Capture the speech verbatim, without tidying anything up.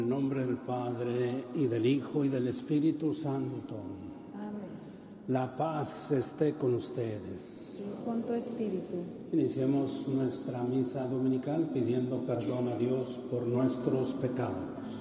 En nombre del Padre, y del Hijo, y del Espíritu Santo. Amén. La paz esté con ustedes. Y con tu espíritu. Iniciemos nuestra misa dominical pidiendo perdón a Dios por nuestros pecados.